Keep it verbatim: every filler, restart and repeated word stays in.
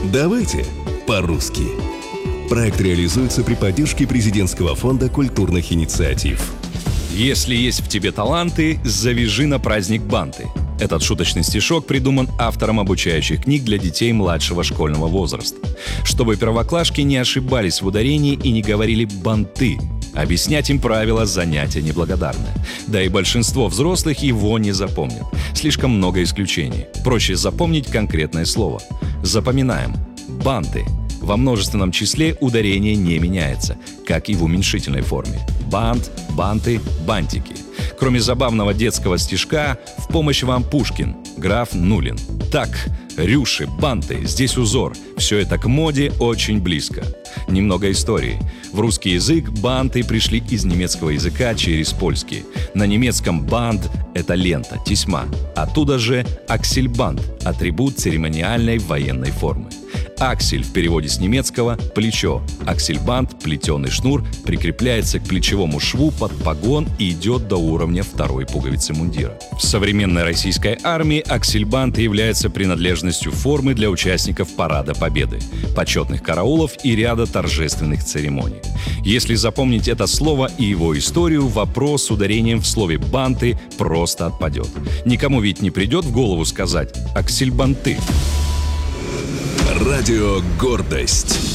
Давайте по-русски. Проект реализуется при поддержке Президентского фонда культурных инициатив. Если есть в тебе таланты, завяжи на праздник банты. Этот шуточный стишок придуман автором обучающих книг для детей младшего школьного возраста. Чтобы первоклашки не ошибались в ударении и не говорили «банты». Объяснять им правила занятия неблагодарное. Да и большинство взрослых его не запомнят. Слишком много исключений. Проще запомнить конкретное слово. Запоминаем. Банты. Во множественном числе ударение не меняется, как и в уменьшительной форме. Бант, банты, бантики. Кроме забавного детского стишка, в помощь вам Пушкин, граф Нулин. Так, рюши, банты, здесь узор. Все это к моде очень близко. Немного истории. В русский язык банты пришли из немецкого языка через польский. На немецком банд – это лента, тесьма. Оттуда же аксельбанд – атрибут церемониальной военной формы. Аксель в переводе с немецкого – плечо. Аксельбанд, плетеный шнур, прикрепляется к плечевому шву под погон и идет до уровня второй пуговицы мундира. В современной российской армии аксельбанд является принадлежностью формы для участников Парада Победы, почетных караулов и ряда торжественных церемоний. Если запомнить это слово и его историю, вопрос с ударением в слове «банты» просто отпадет. Никому ведь не придет в голову сказать «аксельбанты». Радио «Гордость».